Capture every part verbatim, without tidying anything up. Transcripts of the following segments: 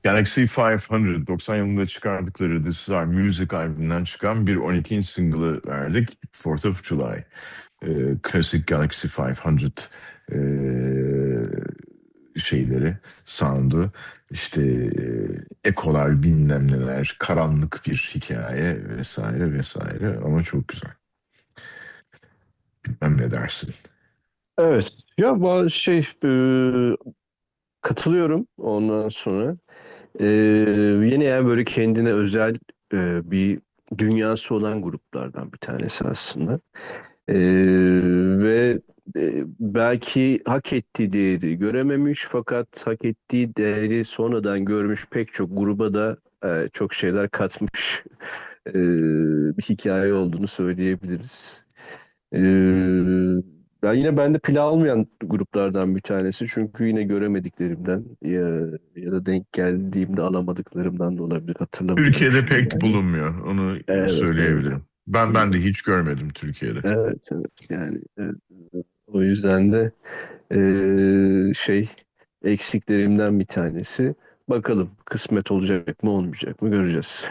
Galaxy beş yüz doksan yılında çıkardıkları This Is Our Music albümünden çıkan bir on ikinci single'ı verdik. fourth of July. Ee, klasik Galaxy beş yüz ee, şeyleri, sound'u, işte ee, ekolar, bilmem neler, karanlık bir hikaye vesaire vesaire ama çok güzel. Bilmem ne dersin. Evet. Ya bazı şey e, katılıyorum ondan sonra. E, Yine yani böyle kendine özel e, bir dünyası olan gruplardan bir tanesi aslında. E, ve e, belki hak ettiği değeri görememiş fakat hak ettiği değeri sonradan görmüş pek çok gruba da e, çok şeyler katmış e, bir hikaye olduğunu söyleyebiliriz. Ee, Ben yine bende pil almayan gruplardan bir tanesi. Çünkü yine göremediklerimden ya, ya da denk geldiğimde alamadıklarımdan da olabilir. Hatırlamıyorum Türkiye'de şimdi pek yani. bulunmuyor, onu Evet, evet. söyleyebilirim. Ben ben de hiç görmedim Türkiye'de. Evet, evet. Yani evet. O yüzden de ee, şey eksiklerimden bir tanesi. Bakalım kısmet olacak mı olmayacak mı göreceğiz.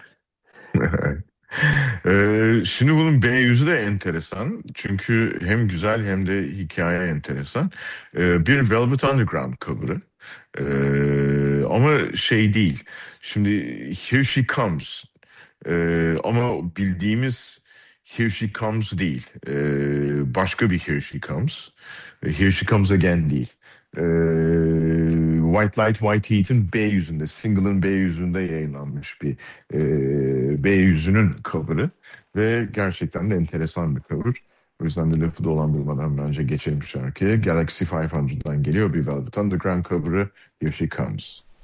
Ee, şimdi bunun B yüzü de enteresan. Çünkü hem güzel hem de hikaye enteresan. Ee, bir Velvet Underground cover'ı. Ee, ama şey değil. Şimdi Here She Comes. Ee, ama bildiğimiz Here She Comes değil. Ee, başka bir Here She Comes. Here She Comes Again değil. Ee, White Light White Heat'in B yüzünde, single'ın B yüzünde yayınlanmış bir e, B yüzünün cover'ı ve gerçekten de enteresan bir cover. O yüzden de lafı dolandırmadan bence geçelim şarkıya. Galaxy beş yüzden geliyor bir Velvet Underground cover'ı Here She Comes.